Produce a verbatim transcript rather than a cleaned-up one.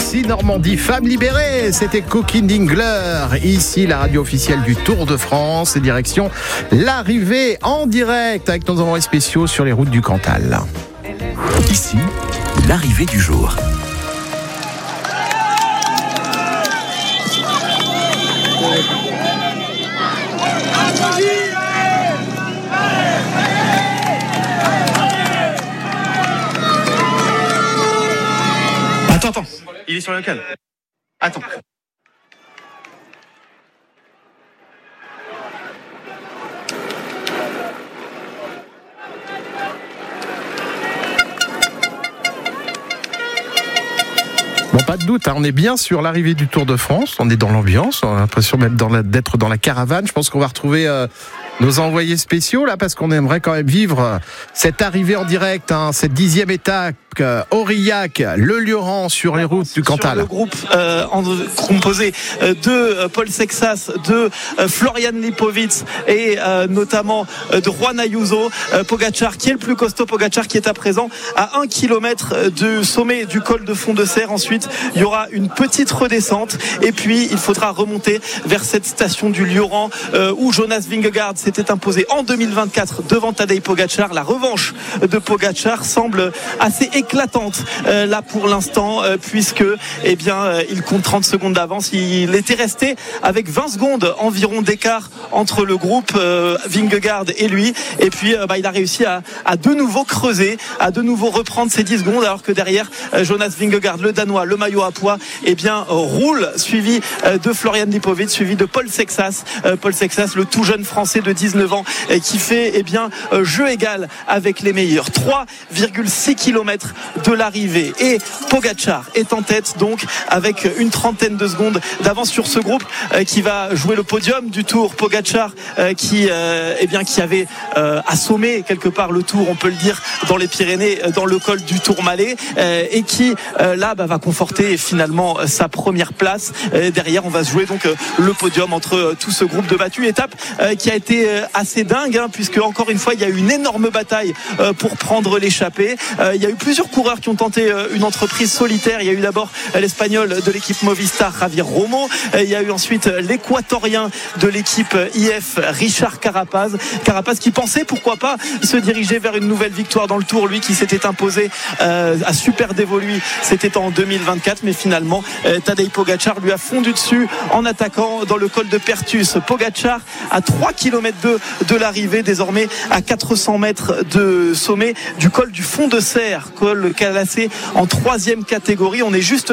Taxi Normandie, Femmes libérées, c'était Coquine Dingler. Ici, la radio officielle du Tour de France et direction l'arrivée en direct avec nos envoyés spéciaux sur les routes du Cantal. Ici, l'arrivée du jour. Attends, attends, il est sur le local. Attends. Bon, pas de doute, hein, on est bien sur l'arrivée du Tour de France, on est dans l'ambiance, on a l'impression même dans la, d'être dans la caravane. Je pense qu'on va retrouver euh, nos envoyés spéciaux là, parce qu'on aimerait quand même vivre cette arrivée en direct, hein, cette dixième étape, euh, Aurillac, Le Lioran sur les routes du Cantal. Sur le groupe euh, en, composé euh, de euh, Paul Sexas, de euh, Florian Lipovitz et euh, notamment euh, de Juan Ayuso, euh, Pogačar qui est le plus costaud, Pogačar qui est à présent à un kilomètre du sommet du col de Fond de Serre. Ensuite, il y aura une petite redescente et puis il faudra remonter vers cette station du Lioran euh, où Jonas Vingegaard s'était imposé en deux mille vingt-quatre devant Tadej Pogačar. La revanche de Pogačar semble assez éclatante euh, là pour l'instant euh, puisque eh bien euh, il compte trente secondes d'avance. Il était resté avec vingt secondes environ d'écart entre le groupe euh, Vingegaard et lui et puis euh, bah, il a réussi à, à de nouveau creuser, à de nouveau reprendre ses dix secondes alors que derrière euh, Jonas Vingegaard, le Danois, le maillot à pois, eh bien roule, suivi euh, de Florian Lipovitz, suivi de Paul Sexas, euh, Paul Sexas, le tout jeune français de dix-neuf ans euh, qui fait eh bien euh, jeu égal avec les meilleurs. trois virgule six kilomètres de l'arrivée et Pogačar est en tête donc avec une trentaine de secondes d'avance sur ce groupe euh, qui va jouer le podium du Tour. Pogačar euh, qui euh, eh bien qui avait euh, assommé quelque part le Tour, on peut le dire, dans les Pyrénées, dans le col du Tourmalet euh, et qui euh, là bah, va conforter finalement sa première place. Euh, derrière on va se jouer donc euh, le podium entre euh, tout ce groupe de battus. Étape euh, qui a été euh, assez dingue hein, puisque encore une fois il y a eu une énorme bataille euh, pour prendre l'échappée. Euh, il y a eu plusieurs coureurs qui ont tenté euh, une entreprise solitaire. Il y a eu d'abord euh, l'espagnol de l'équipe Movistar Javier Romo, euh, il y a eu ensuite euh, l'équatorien de l'équipe euh, I F Richard Carapaz Carapaz qui pensait pourquoi pas se diriger vers une nouvelle victoire dans le Tour, lui qui s'était imposé euh, à Super Dévoluy, c'était en deux mille vingt-quatre, mais finalement euh, Tadej Pogačar lui a fondu dessus en attaquant dans le col de Pertus. Pogačar à trois kilomètres de, de l'arrivée, désormais à quatre cents mètres de sommet du col du Fond de Serre, col classé en troisième catégorie. On est juste